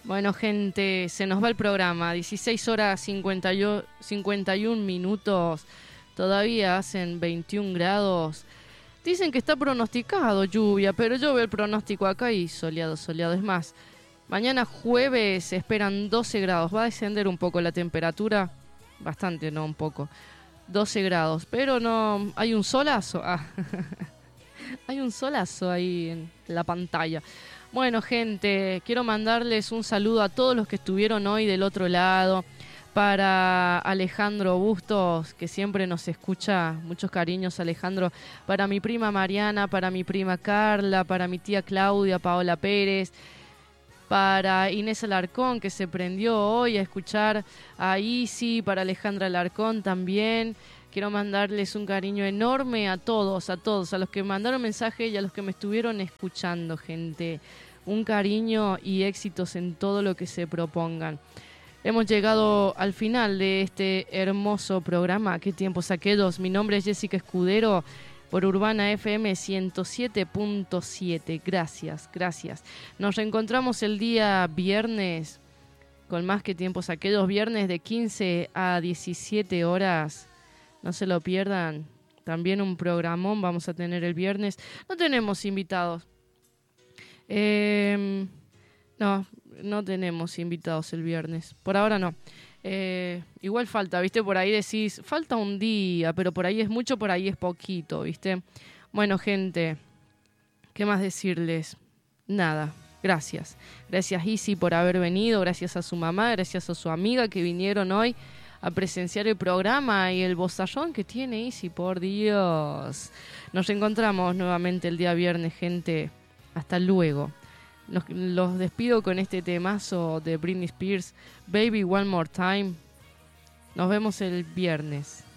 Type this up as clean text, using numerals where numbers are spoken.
Bueno, gente, se nos va el programa. 16 horas 51 minutos. Todavía hacen 21 grados. Dicen que está pronosticado lluvia, pero yo veo el pronóstico acá y soleado, soleado. Es más, mañana jueves se esperan 12 grados. Va a descender un poco la temperatura. Bastante, no un poco. 12 grados, pero no... Hay un solazo. Hay un solazo ahí en la pantalla. Bueno, gente, quiero mandarles un saludo a todos los que estuvieron hoy del otro lado. Para Alejandro Bustos, que siempre nos escucha. Muchos cariños, Alejandro. Para mi prima Mariana, para mi prima Carla, para mi tía Claudia, Paola Pérez. Para Inés Alarcón, que se prendió hoy a escuchar a Isi. Para Alejandra Alarcón también. Quiero mandarles un cariño enorme a todos, a los que mandaron mensaje y a los que me estuvieron escuchando, gente. Un cariño y éxitos en todo lo que se propongan. Hemos llegado al final de este hermoso programa. ¿Qué tiempo saqué? Mi nombre es Jessica Escudero por Urbana FM 107.7. Gracias, gracias. Nos reencontramos el día viernes con más que tiempo saqué. Viernes de 15 a 17 horas. No se lo pierdan. También un programón vamos a tener el viernes. No tenemos invitados. No tenemos invitados el viernes. Por ahora no. Igual falta, ¿viste? Por ahí decís, falta un día, pero por ahí es mucho, por ahí es poquito, ¿viste? Bueno, gente, ¿qué más decirles? Nada. Gracias. Gracias, Isi, por haber venido. Gracias a su mamá, gracias a su amiga que vinieron hoy a presenciar el programa y el bozarrón que tiene Isi, por Dios. Nos reencontramos nuevamente el día viernes, gente. Hasta luego. Los despido con este temazo de Britney Spears, Baby One More Time. Nos vemos el viernes.